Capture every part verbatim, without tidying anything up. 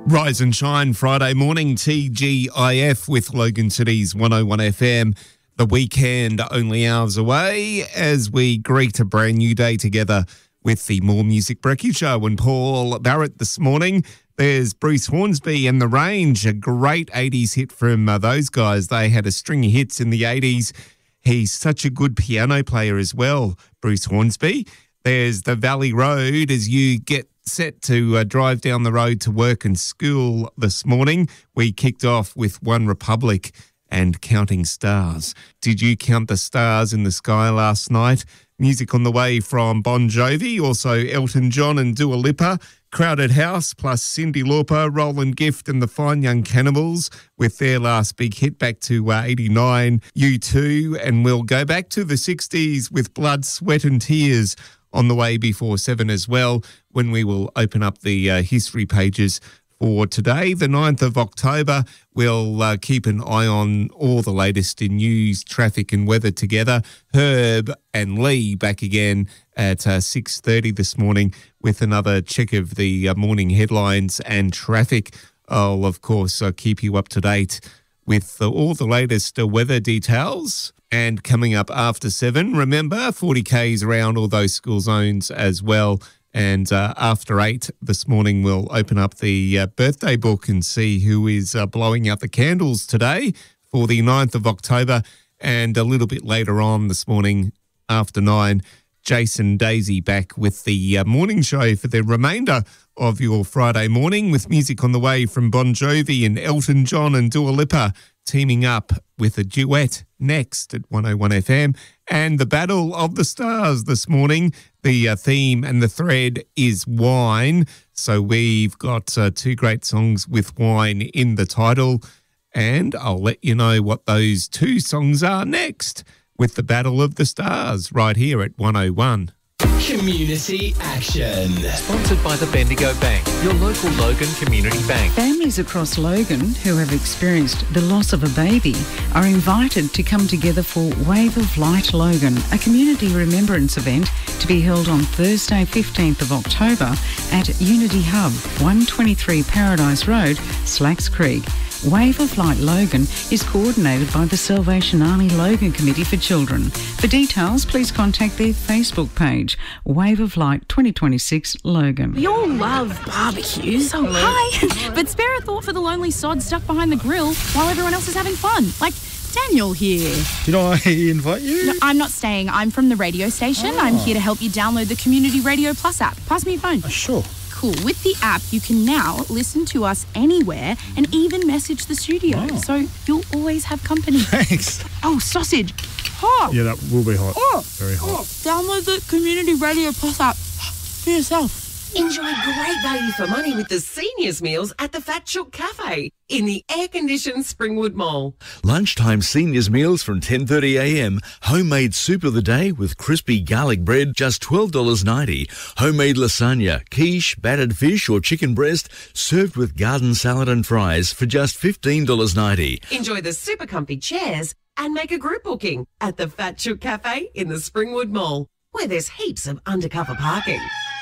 Rise and Shine Friday morning, T G I F with Logan City's one oh one F M. The weekend only hours away as we greet a brand new day together with the More Music Brekkie Show. And Paul Barrett this morning, there's Bruce Hornsby and The Range, a great eighties hit from uh, those guys. They had a string of hits in the eighties. He's such a good piano player as well, Bruce Hornsby. There's The Valley Road as you get set to uh, drive down the road to work and school this morning. We kicked off with One Republic and Counting Stars. Did you count the stars in the sky last night? Music on the way from Bon Jovi, also Elton John and Dua Lipa, Crowded House plus Cyndi Lauper, Roland Gift and the Fine Young Cannibals with their last big hit back to uh, eighty-nine, U two, and we'll go back to the sixties with Blood, Sweat and Tears on the way before seven as well, when we will open up the uh, history pages for today, the ninth of October. We'll uh, keep an eye on all the latest in news, traffic and weather together. Herb and Lee back again at uh, six thirty this morning with another check of the uh, morning headlines and traffic. I'll, of course, uh, keep you up to date with uh, all the latest uh, weather details. And coming up after seven, remember, forty kays around all those school zones as well. And uh, after eight this morning, we'll open up the uh, birthday book and see who is uh, blowing out the candles today for the ninth of October. And a little bit later on this morning, after nine, Jason Daisy back with the uh, morning show for the remainder of your Friday morning, with music on the way from Bon Jovi and Elton John and Dua Lipa teaming up with a duet next at one oh one F M. And the Battle of the Stars this morning, the uh, theme and the thread is wine. So we've got uh, two great songs with wine in the title, and I'll let you know what those two songs are next with the Battle of the Stars right here at one oh one. Community Action. Sponsored by the Bendigo Bank, your local Logan Community Bank. Families across Logan who have experienced the loss of a baby are invited to come together for Wave of Light Logan, a community remembrance event to be held on Thursday, fifteenth of October at Unity Hub, one twenty-three Paradise Road, Slacks Creek. Wave of Light Logan is coordinated by the Salvation Army Logan Committee for Children. For details, please contact their Facebook page, Wave of Light twenty twenty-six Logan. We all love barbecues. Oh, hi. But spare a thought for the lonely sod stuck behind the grill while everyone else is having fun. Like Daniel here. Did I invite you? No, I'm not staying. I'm from the radio station. Oh. I'm here to help you download the Community Radio Plus app. Pass me your phone. Oh, sure. Cool. With the app, you can now listen to us anywhere and even message the studio. Oh. So you'll always have company. Thanks. Oh, sausage. Hot. Yeah, that will be hot. Oh. Very hot. Oh. Download the Community Radio Plus app for yourself. Enjoy great value for money with the seniors meals at the Fat Chook Cafe in the air-conditioned Springwood Mall. Lunchtime seniors meals from ten thirty a m. Homemade soup of the day with crispy garlic bread, just twelve dollars ninety. Homemade lasagna, quiche, battered fish or chicken breast, served with garden salad and fries for just fifteen dollars ninety. Enjoy the super comfy chairs and make a group booking at the Fat Chook Cafe in the Springwood Mall, where there's heaps of undercover parking.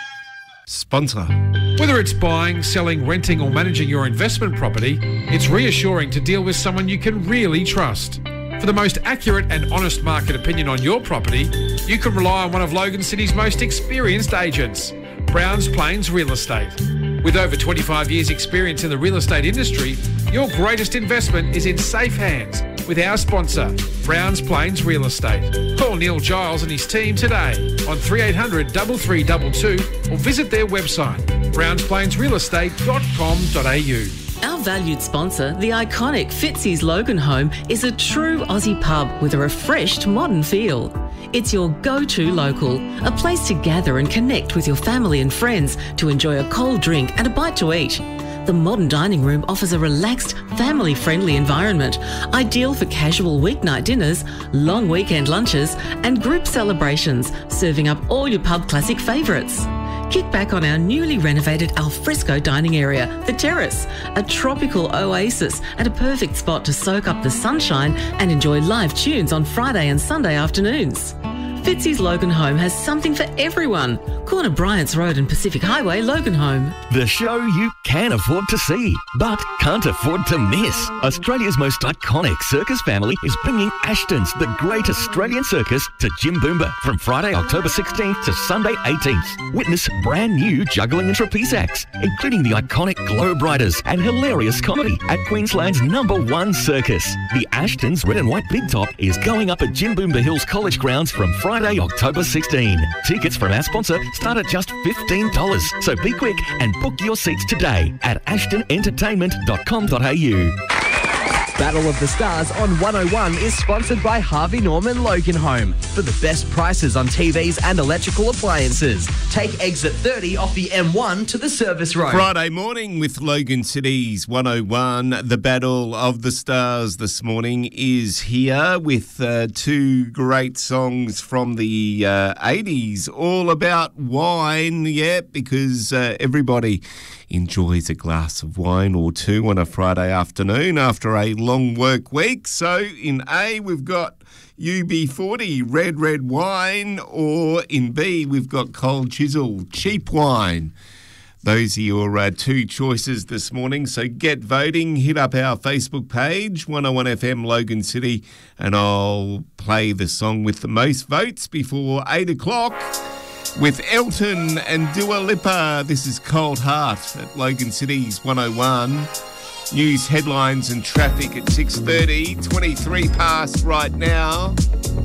Sponsor. Whether it's buying, selling, renting or managing your investment property, it's reassuring to deal with someone you can really trust. For the most accurate and honest market opinion on your property, you can rely on one of Logan City's most experienced agents, Browns Plains Real Estate. With over twenty-five years experience in the real estate industry, your greatest investment is in safe hands with our sponsor, Browns Plains Real Estate. Call Neil Giles and his team today on three eight hundred, three three two two or visit their website, browns plains real estate dot com dot a u. Our valued sponsor, the iconic Fitzy's Logan Home, is a true Aussie pub with a refreshed modern feel. It's your go-to local, a place to gather and connect with your family and friends to enjoy a cold drink and a bite to eat. The modern dining room offers a relaxed, family-friendly environment, ideal for casual weeknight dinners, long weekend lunches and group celebrations, serving up all your pub classic favourites. Kick back on our newly renovated alfresco dining area, The Terrace, a tropical oasis and a perfect spot to soak up the sunshine and enjoy live tunes on Friday and Sunday afternoons. Fitzy's Logan Home has something for everyone. Corner Bryant's Road and Pacific Highway, Logan Home. The show you can afford to see, but can't afford to miss. Australia's most iconic circus family is bringing Ashton's The Great Australian Circus to Jimboomba from Friday, October sixteenth to Sunday eighteenth. Witness brand new juggling and trapeze acts, including the iconic Globe Riders and hilarious comedy at Queensland's number one circus. The Ashton's Red and White Big Top is going up at Jimboomba Hills College grounds from Friday, October sixteenth. Tickets from our sponsor start at just fifteen dollars, so be quick and book your seats today at ashton entertainment dot com dot a u. Battle of the Stars on one oh one is sponsored by Harvey Norman Logan Home. For the best prices on T Vs and electrical appliances, take exit thirty off the M one to the service road. Friday morning with Logan Cities one oh one. The Battle of the Stars this morning is here with uh, two great songs from the uh, eighties, all about wine, yeah, because uh, everybody enjoys a glass of wine or two on a Friday afternoon after a long work week. So in A, we've got U B forty, red, red wine, or in B, we've got Cold Chisel, cheap wine. Those are your uh, two choices this morning. So get voting, hit up our Facebook page, one oh one F M Logan City, and I'll play the song with the most votes before eight o'clock. With Elton and Dua Lipa, this is Cold Heart at Logan Cities one oh one. News headlines and traffic at six thirty, twenty-three past right now.